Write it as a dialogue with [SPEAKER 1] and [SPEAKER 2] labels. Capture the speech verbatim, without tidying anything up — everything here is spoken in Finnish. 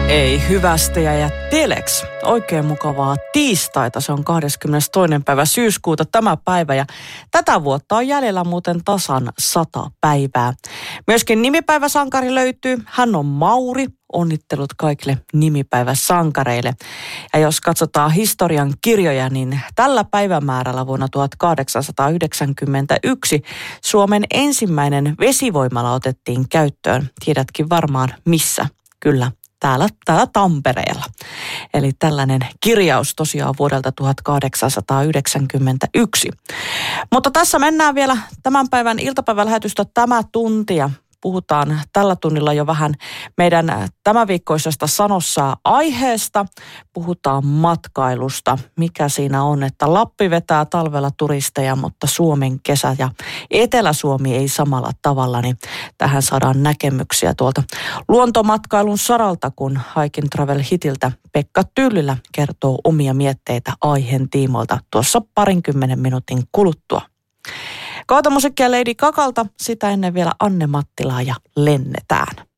[SPEAKER 1] Ei hyvästejä ja Telex. Oikein mukavaa tiistaita. Se on kahdeskymmenestoinen päivä syyskuuta tämä päivä ja tätä vuotta on jäljellä muuten tasan sata päivää. Myöskin nimipäiväsankari löytyy. Hän on Mauri. Onnittelut kaikille nimipäiväsankareille. Ja jos katsotaan historian kirjoja, niin tällä päivämäärällä vuonna tuhatkahdeksansataayhdeksänkymmentäyksi Suomen ensimmäinen vesivoimala otettiin käyttöön. Tiedätkin varmaan missä. Kyllä. Täällä, täällä Tampereella. Eli tällainen kirjaus tosiaan vuodelta tuhatkahdeksansataayhdeksänkymmentäyksi. Mutta tässä mennään vielä tämän päivän iltapäivälähetystä tämä tuntia. Puhutaan tällä tunnilla jo vähän meidän tämänviikkoisesta sanossa aiheesta. Puhutaan matkailusta. Mikä siinä on, että Lappi vetää talvella turisteja, mutta Suomen kesä ja Etelä-Suomi ei samalla tavalla. Niin tähän saadaan näkemyksiä tuolta luontomatkailun saralta, kun Hiking Travel Hitiltä Pekka Tyllylä kertoo omia mietteitä aiheen tiimoilta tuossa parinkymmenen minuutin kuluttua. Kohta musiikkia Lady Gagalta, sitä ennen vielä Anne Mattilaa ja Lennetään.